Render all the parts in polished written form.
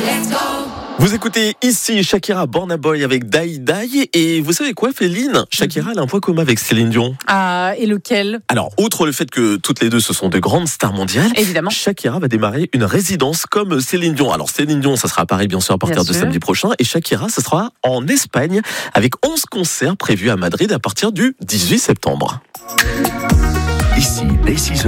Vous écoutez ici Shakira Burna Boy avec Die Die. Et vous savez quoi, Féline? Shakira elle a un point commun avec Céline Dion. Ah, et lequel? Alors, outre le fait que toutes les deux ce sont de grandes stars mondiales, évidemment, Shakira va démarrer une résidence comme Céline Dion. Alors Céline Dion, ça sera à Paris bien sûr à partir de samedi prochain. Et Shakira, ça sera en Espagne avec 11 concerts prévus à Madrid à partir du 18 septembre. Ici, dès 6h.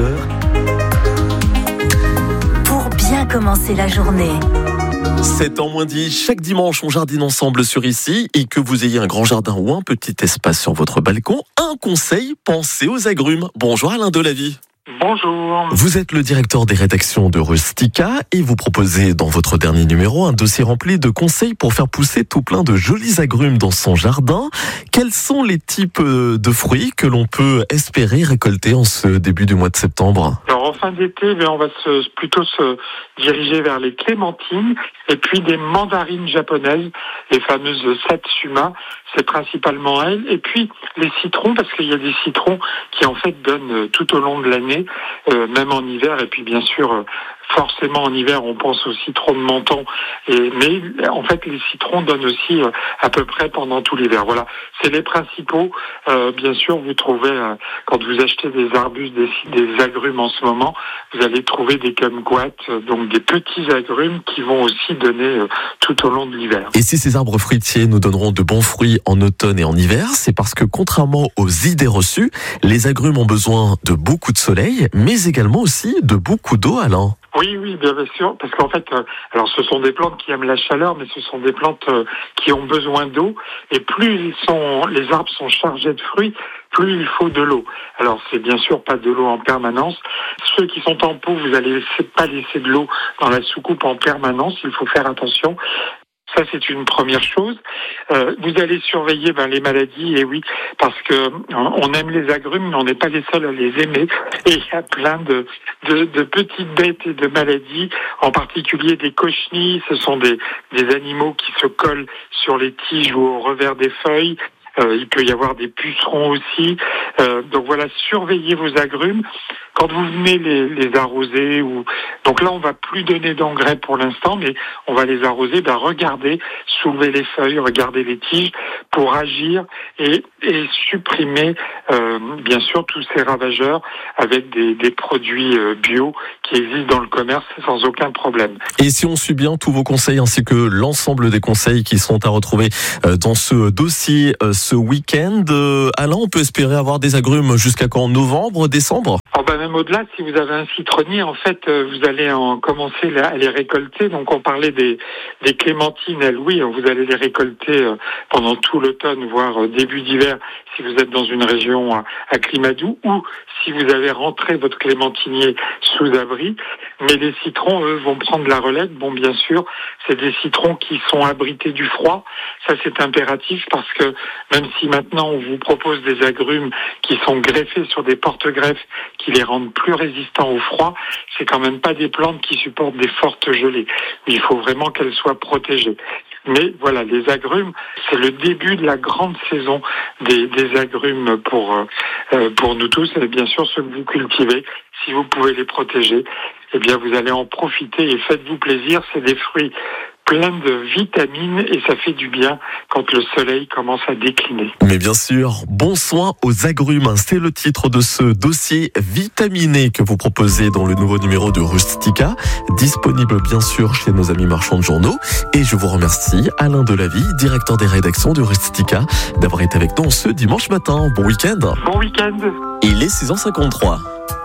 Pour bien commencer la journée. 7h moins 10, chaque dimanche on jardine ensemble sur Ici, et que vous ayez un grand jardin ou un petit espace sur votre balcon, un conseil, pensez aux agrumes. Bonjour Alain Delavie. Bonjour. Vous êtes le directeur des rédactions de Rustica et vous proposez dans votre dernier numéro un dossier rempli de conseils pour faire pousser tout plein de jolis agrumes dans son jardin. Quels sont les types de fruits que l'on peut espérer récolter en ce début du mois de septembre? Alors en fin d'été, on va plutôt se diriger vers les clémentines et puis des mandarines japonaises, les fameuses Satsuma, c'est principalement elles. Et puis les citrons, parce qu'il y a des citrons qui en fait donnent tout au long de l'année, même en hiver, et puis bien sûr forcément en hiver on pense au citron de Menton, mais en fait les citrons donnent aussi à peu près pendant tout l'hiver. Voilà, c'est les principaux. Bien sûr vous trouvez, quand vous achetez des arbustes, des agrumes en ce moment, vous allez trouver des kumquats, donc des petits agrumes qui vont aussi donner tout au long de l'hiver. Et si ces arbres fruitiers nous donneront de bons fruits en automne et en hiver, c'est parce que contrairement aux idées reçues, les agrumes ont besoin de beaucoup de soleil, mais également aussi de beaucoup d'eau, Alain. Oui, bien sûr, parce qu'en fait, alors ce sont des plantes qui aiment la chaleur, mais ce sont des plantes qui ont besoin d'eau, et plus les arbres sont chargés de fruits, plus il faut de l'eau. Alors c'est bien sûr pas de l'eau en permanence. Ceux qui sont en pot, vous allez pas laisser de l'eau dans la soucoupe en permanence, il faut faire attention. Ça, c'est une première chose. Vous allez surveiller les maladies, et oui, parce que on aime les agrumes, mais on n'est pas les seuls à les aimer. Et il y a plein de petites bêtes et de maladies, en particulier des cochenilles. Ce sont des animaux qui se collent sur les tiges ou au revers des feuilles. Il peut y avoir des pucerons aussi. Donc voilà, surveillez vos agrumes. Quand vous venez les arroser, donc là on va plus donner d'engrais pour l'instant, mais on va les arroser. Regardez, soulevez les feuilles, regardez les tiges pour agir et supprimer bien sûr tous ces ravageurs avec des produits bio qui existent dans le commerce sans aucun problème. Et si on suit bien tous vos conseils ainsi que l'ensemble des conseils qui sont à retrouver dans ce dossier ce week-end, Alain, on peut espérer avoir des agrumes jusqu'à quand? Novembre, décembre? Même au-delà, si vous avez un citronnier, en fait, vous allez commencer à les récolter. Donc, on parlait des clémentines, elles, oui, vous allez les récolter pendant tout l'automne, voire début d'hiver, si vous êtes dans une région à climat doux, ou si vous avez rentré votre clémentinier sous abri. Mais les citrons, eux, vont prendre la relève. Bon, bien sûr, c'est des citrons qui sont abrités du froid. Ça, c'est impératif parce que même si maintenant on vous propose des agrumes qui sont greffés sur des porte-greffes qui les rendent plus résistants au froid, c'est quand même pas des plantes qui supportent des fortes gelées. Il faut vraiment qu'elles soient protégées. Mais voilà, les agrumes, c'est le début de la grande saison des agrumes pour nous tous. Et bien sûr, ceux que vous cultivez, si vous pouvez les protéger, eh bien vous allez en profiter et faites-vous plaisir. C'est des fruits plein de vitamines et ça fait du bien quand le soleil commence à décliner. Mais bien sûr, bon soin aux agrumes, c'est le titre de ce dossier vitaminé que vous proposez dans le nouveau numéro de Rustica, disponible bien sûr chez nos amis marchands de journaux. Et je vous remercie, Alain Delavie, directeur des rédactions de Rustica, d'avoir été avec nous ce dimanche matin. Bon week-end. Bon week-end. Il est 6h53.